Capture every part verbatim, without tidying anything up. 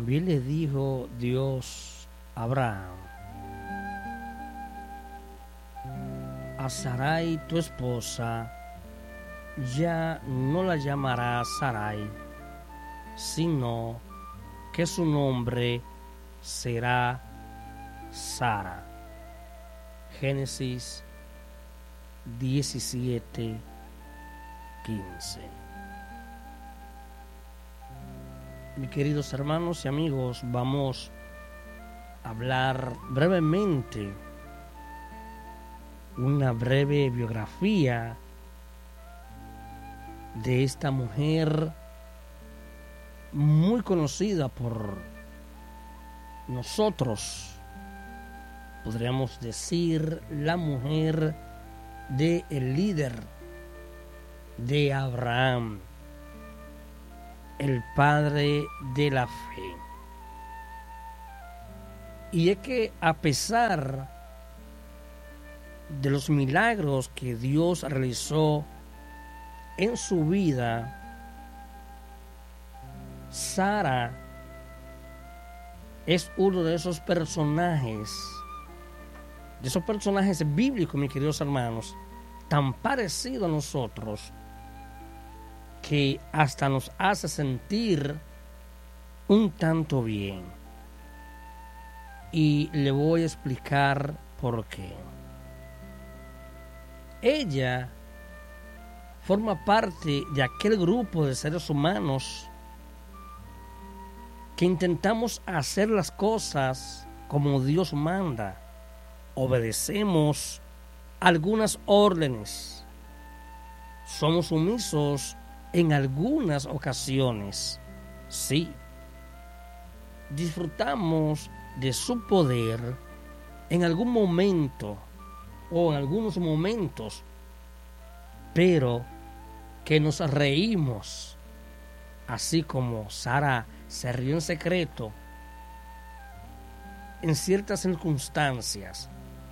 También le dijo Dios a Abraham: a Sarai tu esposa ya no la llamarás Sarai, sino que su nombre será Sara. Génesis diecisiete, quince. Mis queridos hermanos y amigos, vamos a hablar brevemente, una breve biografía de esta mujer muy conocida por nosotros. Podríamos decir la mujer del líder de Abraham, el padre de la fe. Y es que a pesar de los milagros que Dios realizó en su vida, Sara es uno de esos personajes, de esos personajes bíblicos, mis queridos hermanos, tan parecido a nosotros, que hasta nos hace sentir un tanto bien. Y le voy a explicar por qué. Ella forma parte de aquel grupo de seres humanos que intentamos hacer las cosas como Dios manda. Obedecemos algunas órdenes. Somos sumisos en algunas ocasiones. Sí. Disfrutamos de su poder en algún momento o en algunos momentos, pero que nos reímos, así como Sara se rió en secreto en ciertas circunstancias.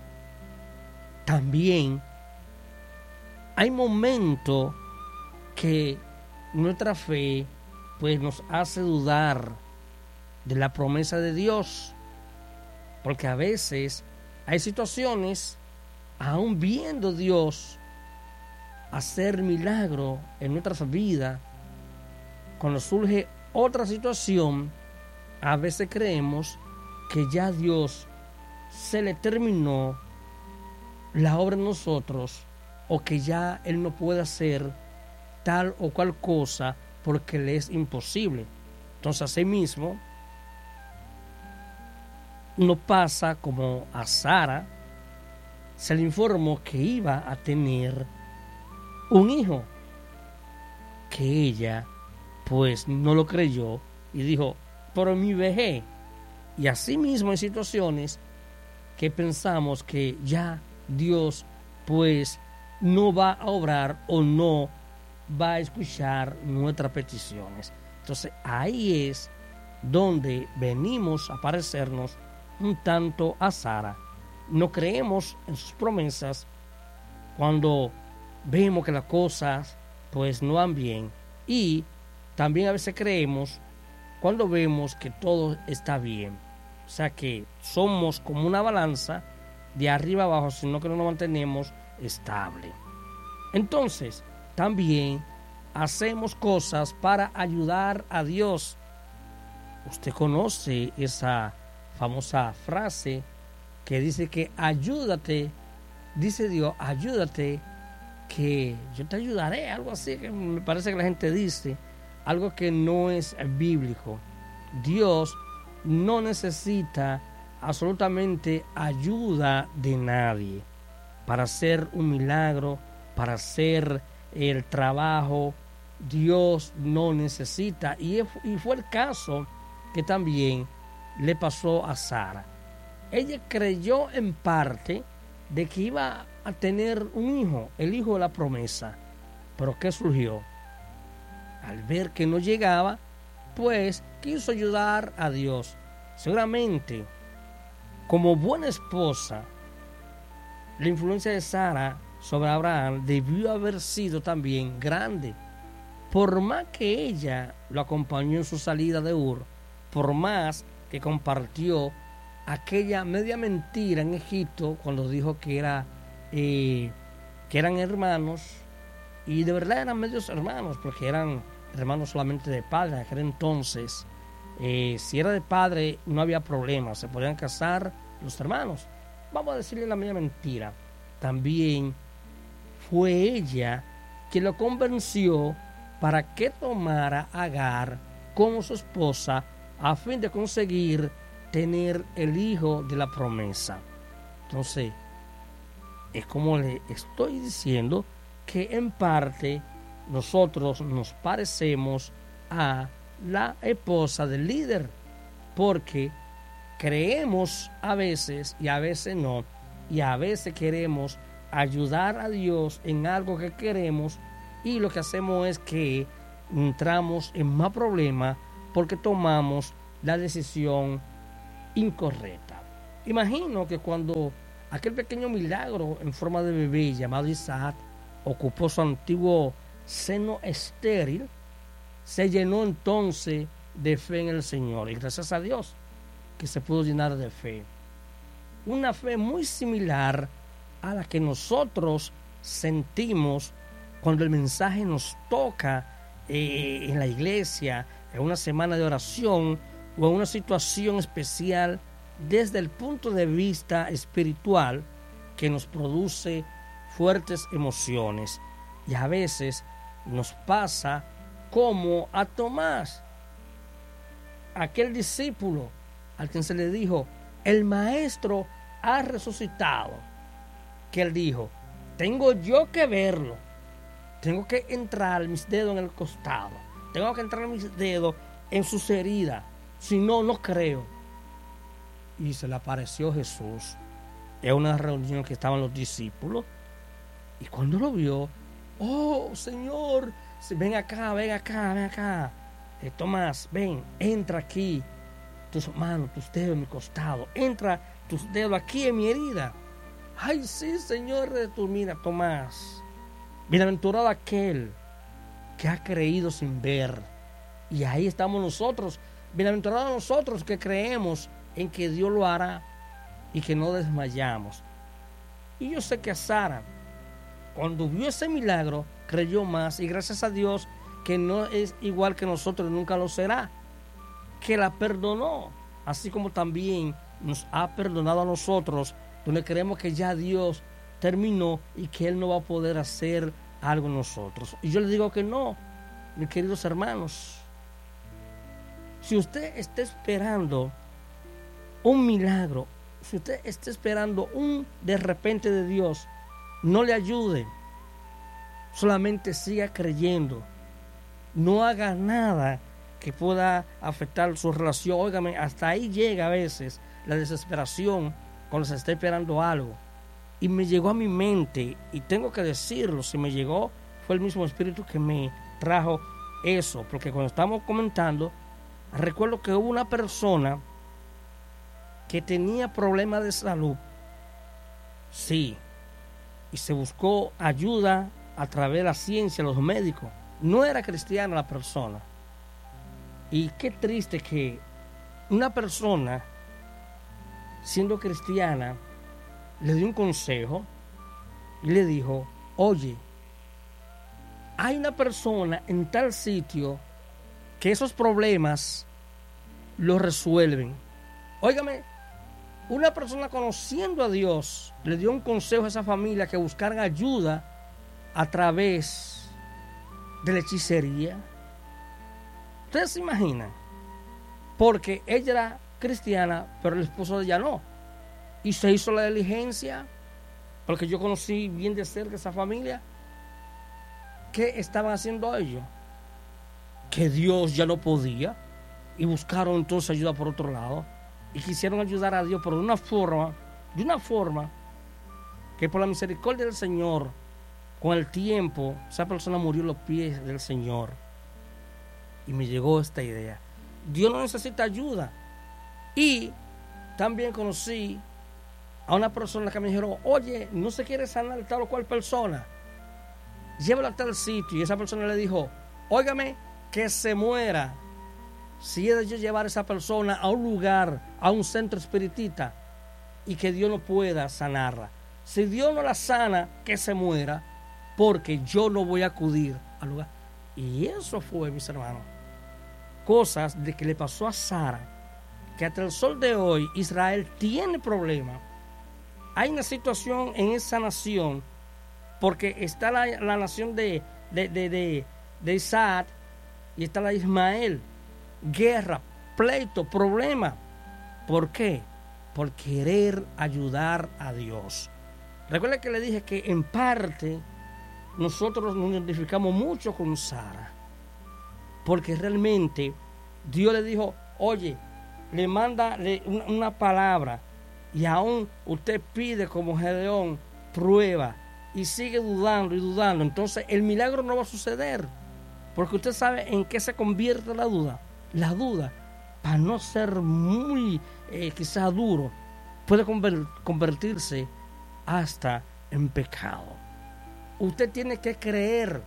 También hay momentos que nuestra fe pues nos hace dudar de la promesa de Dios, porque a veces hay situaciones, aún viendo Dios hacer milagro en nuestras vidas, cuando surge otra situación, a veces creemos que ya Dios se le terminó la obra en nosotros, o que ya Él no puede hacer tal o cual cosa porque le es imposible. Entonces, así mismo no pasa como a Sara. Se le informó que iba a tener un hijo, que ella pues no lo creyó y dijo: por mi vejez. Y así mismo hay situaciones que pensamos que ya Dios pues no va a obrar o no va a escuchar nuestras peticiones. Entonces ahí es donde venimos a parecernos un tanto a Sara. No creemos en sus promesas cuando vemos que las cosas pues no van bien, y también a veces creemos cuando vemos que todo está bien. O sea que somos como una balanza de arriba abajo, sino que no nos mantenemos estable. Entonces también hacemos cosas para ayudar a Dios. Usted conoce esa famosa frase que dice que ayúdate, dice Dios, ayúdate que yo te ayudaré, algo así, que me parece que la gente dice, algo que no es bíblico. Dios no necesita absolutamente ayuda de nadie para hacer un milagro, para hacer el trabajo. Dios no necesita, y fue el caso que también le pasó a Sara. Ella creyó en parte de que iba a tener un hijo, el hijo de la promesa. Pero ¿qué surgió? Al ver que no llegaba, pues quiso ayudar a Dios. Seguramente, como buena esposa, la influencia de Sara sobre Abraham debió haber sido también grande. Por más que ella lo acompañó en su salida de Ur, por más que compartió aquella media mentira en Egipto cuando dijo que era eh, que eran hermanos, y de verdad eran medios hermanos porque eran hermanos solamente de padre. En aquel entonces, eh, si era de padre no había problema, se podían casar los hermanos. Vamos a decirle la media mentira. También fue ella quien lo convenció para que tomara a Agar como su esposa a fin de conseguir tener el hijo de la promesa. Entonces, es como le estoy diciendo que en parte nosotros nos parecemos a la esposa del líder, porque creemos a veces y a veces no, y a veces queremos ayudar a Dios en algo que queremos, y lo que hacemos es que entramos en más problemas porque tomamos la decisión incorrecta. Imagino que cuando aquel pequeño milagro en forma de bebé llamado Isaac ocupó su antiguo seno estéril, se llenó entonces de fe en el Señor, y gracias a Dios que se pudo llenar de fe. Una fe muy similar a la que nosotros sentimos cuando el mensaje nos toca eh, en la iglesia, en una semana de oración o en una situación especial desde el punto de vista espiritual, que nos produce fuertes emociones. Y a veces nos pasa como a Tomás, aquel discípulo al quien se le dijo: el maestro ha resucitado, que él dijo: tengo yo que verlo, tengo que entrar mis dedos en el costado, tengo que entrar mis dedos en sus heridas, si no, no creo. Y se le apareció Jesús en una reunión que estaban los discípulos, y cuando lo vio: oh Señor, ven acá, ven acá, ven acá, eh, Tomás, ven, entra aquí, tus manos, tus dedos en mi costado, entra tus dedos aquí en mi herida. Ay, sí, Señor, de tu mira, Tomás, bienaventurado aquel que ha creído sin ver. Y ahí estamos nosotros, bienaventurados nosotros que creemos en que Dios lo hará y que no desmayamos. Y yo sé que a Sara, cuando vio ese milagro, creyó más, y gracias a Dios que no es igual que nosotros, nunca lo será, que la perdonó, así como también nos ha perdonado a nosotros, donde creemos que ya Dios terminó y que Él no va a poder hacer algo en nosotros. Y yo le digo que no, mis queridos hermanos. Si usted está esperando un milagro, si usted está esperando un de repente de Dios, no le ayude. Solamente siga creyendo. No haga nada que pueda afectar su relación. Óigame, hasta ahí llega a veces la desesperación cuando se está esperando algo. Y me llegó a mi mente, y tengo que decirlo, si me llegó, fue el mismo Espíritu que me trajo eso. Porque cuando estamos comentando, recuerdo que hubo una persona que tenía problemas de salud. Sí. Y se buscó ayuda a través de la ciencia, los médicos. No era cristiana la persona. Y qué triste que una persona, siendo cristiana, le dio un consejo y le dijo: oye, hay una persona en tal sitio que esos problemas los resuelven. Óigame, una persona conociendo a Dios le dio un consejo a esa familia que buscaran ayuda a través de la hechicería. Ustedes se imaginan, porque ella era cristiana, pero el esposo de ella no, y se hizo la diligencia, porque yo conocí bien de cerca esa familia. ¿Qué estaban haciendo ellos? Que Dios ya no podía, y buscaron entonces ayuda por otro lado, y quisieron ayudar a Dios, pero de una forma, de una forma que por la misericordia del Señor, con el tiempo, esa persona murió a los pies del Señor. Y me llegó esta idea: Dios no necesita ayuda. Y también conocí a una persona que me dijeron: oye, no se quiere sanar tal o cual persona, llévalo a tal sitio. Y esa persona le dijo: óigame, que se muera si es de yo llevar a esa persona a un lugar, a un centro espiritista, y que Dios no pueda sanarla. Si Dios no la sana, que se muera, porque yo no voy a acudir al lugar. Y eso fue, mis hermanos, cosas de que le pasó a Sara, que hasta el sol de hoy Israel tiene problemas. Hay una situación en esa nación, porque está la, la nación de, de, de, de, de Isaac y está la de Ismael. Guerra, pleito, problema. ¿Por qué? Por querer ayudar a Dios. Recuerda que le dije que en parte nosotros nos identificamos mucho con Sara, porque realmente Dios le dijo, oye, le manda una, una palabra y aún usted pide como Gedeón prueba y sigue dudando y dudando, entonces el milagro no va a suceder, porque usted sabe en qué se convierte la duda. La duda, para no ser muy eh, quizás duro, puede convertirse hasta en pecado. Usted tiene que creer.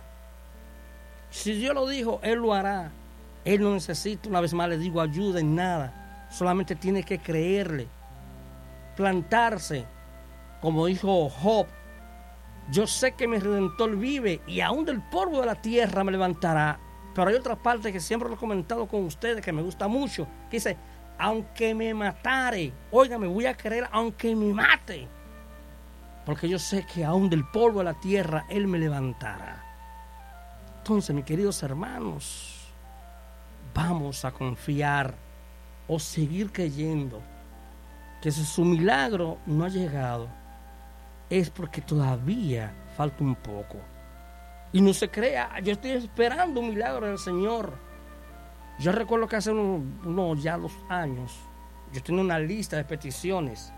Si Dios lo dijo, Él lo hará. Él no necesita, una vez más le digo, ayuda en nada. Solamente tiene que creerle. Plantarse, como dijo Job. Yo sé que mi Redentor vive y aún del polvo de la tierra me levantará. Pero hay otra parte que siempre lo he comentado con ustedes, que me gusta mucho, que dice, aunque me matare, oiga, me voy a creer aunque me mate, porque yo sé que aún del polvo de la tierra Él me levantará. Entonces, mis queridos hermanos, vamos a confiar o seguir creyendo que si su milagro no ha llegado, es porque todavía falta un poco. Y no se crea, yo estoy esperando un milagro del Señor. Yo recuerdo que hace unos, unos ya dos años, yo tenía una lista de peticiones.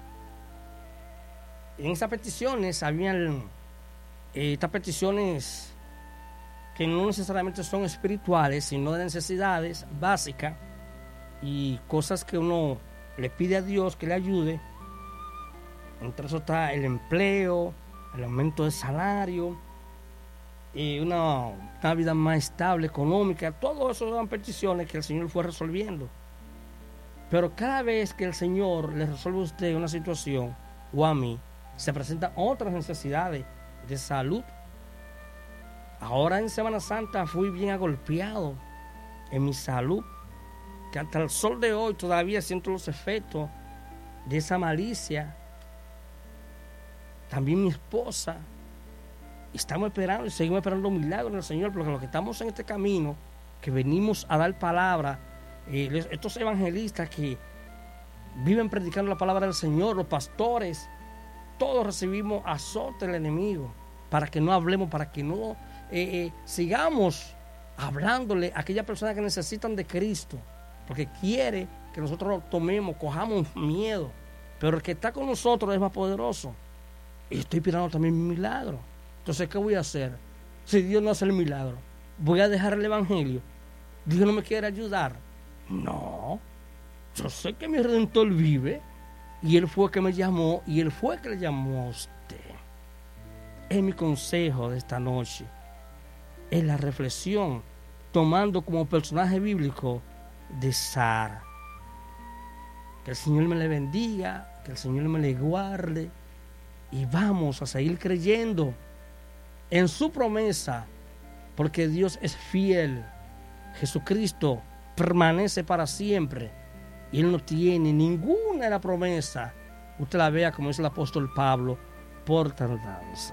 En esas peticiones habían eh, estas peticiones que no necesariamente son espirituales, sino de necesidades básicas y cosas que uno le pide a Dios que le ayude. Entre eso está el empleo, el aumento de salario, y una, una vida más estable, económica. Todo eso eran peticiones que el Señor fue resolviendo. Pero cada vez que el Señor le resuelve a usted una situación, o a mí, se presentan otras necesidades de salud. Ahora en Semana Santa fui bien agolpeado en mi salud, que hasta el sol de hoy todavía siento los efectos de esa malicia. También mi esposa. Estamos esperando y seguimos esperando un milagro del Señor, porque los que estamos en este camino, que venimos a dar palabra, eh, estos evangelistas que viven predicando la palabra del Señor, los pastores, todos recibimos azote del enemigo, para que no hablemos, para que no eh, eh, sigamos hablándole a aquellas personas que necesitan de Cristo, porque quiere que nosotros tomemos, cojamos miedo, pero el que está con nosotros es más poderoso. Y estoy pidiendo también mi milagro. Entonces, ¿qué voy a hacer? Si Dios no hace el milagro, ¿voy a dejar el evangelio? ¿Dios no me quiere ayudar? No. Yo sé que mi Redentor vive y Él fue el que me llamó y Él fue el que le llamó a usted. Es mi consejo de esta noche. Es la reflexión tomando como personaje bíblico de Sara. Que el Señor me le bendiga, que el Señor me le guarde y vamos a seguir creyendo en su promesa, porque Dios es fiel. Jesucristo permanece para siempre y Él no tiene ninguna de las promesas, usted la vea, como dice el apóstol Pablo, por tardanza.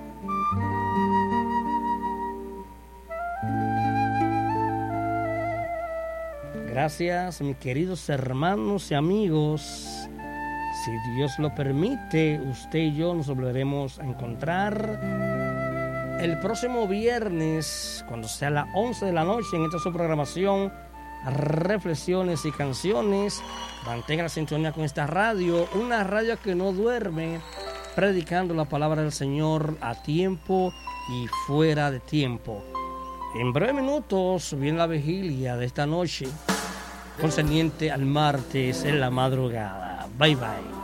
Gracias, mis queridos hermanos y amigos. Si Dios lo permite, usted y yo nos volveremos a encontrar el próximo viernes, cuando sea las once de la noche, en esta su programación, Reflexiones y Canciones. Mantenga la sintonía con esta radio, una radio que no duerme, predicando la palabra del Señor a tiempo y fuera de tiempo. En breves minutos viene la vigilia de esta noche, concerniente al martes en la madrugada. Bye bye.